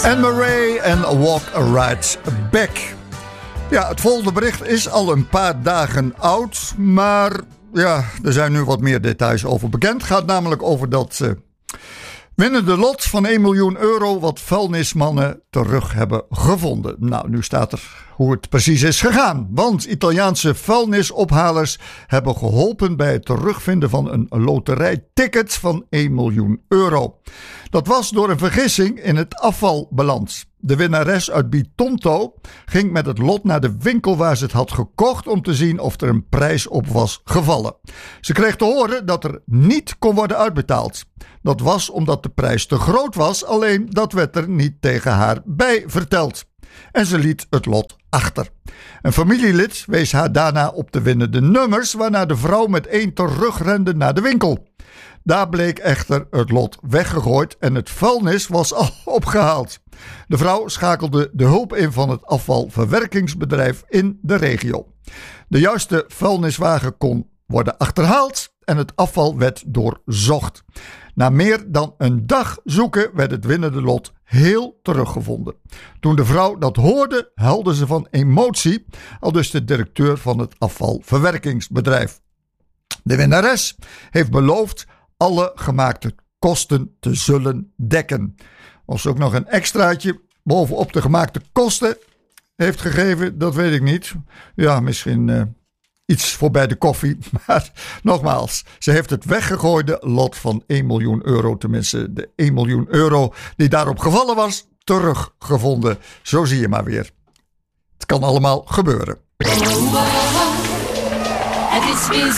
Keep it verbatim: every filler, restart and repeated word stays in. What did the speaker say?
Anne Murray en Walk Right Back. Ja, het volgende bericht is al een paar dagen oud, maar ja, er zijn nu wat meer details over bekend. Het gaat namelijk over dat uh, winnende lot van één miljoen euro wat vuilnismannen terug hebben gevonden. Nou, nu staat er hoe het precies is gegaan. Want Italiaanse vuilnisophalers hebben geholpen bij het terugvinden van een loterijticket van één miljoen euro. Dat was door een vergissing in het afval beland. De winnares uit Bitonto ging met het lot naar de winkel waar ze het had gekocht om te zien of er een prijs op was gevallen. Ze kreeg te horen dat er niet kon worden uitbetaald. Dat was omdat de prijs te groot was, alleen dat werd er niet tegen haar bij verteld. En ze liet het lot achter. Een familielid wees haar daarna op de winnende nummers, waarna de vrouw met één terugrende naar de winkel. Daar bleek echter het lot weggegooid en het vuilnis was al opgehaald. De vrouw schakelde de hulp in van het afvalverwerkingsbedrijf in de regio. De juiste vuilniswagen kon worden achterhaald en het afval werd doorzocht. Na meer dan een dag zoeken werd het winnende lot heel teruggevonden. Toen de vrouw dat hoorde, huilde ze van emotie, aldus de directeur van het afvalverwerkingsbedrijf. De winnares heeft beloofd alle gemaakte kosten te zullen dekken. Of ze ook nog een extraatje bovenop de gemaakte kosten heeft gegeven, dat weet ik niet. Ja, misschien uh, iets voor bij de koffie. Maar nogmaals, ze heeft het weggegooide lot van één miljoen euro, tenminste de één miljoen euro die daarop gevallen was, teruggevonden. Zo zie je maar weer. Het kan allemaal gebeuren. Het is weer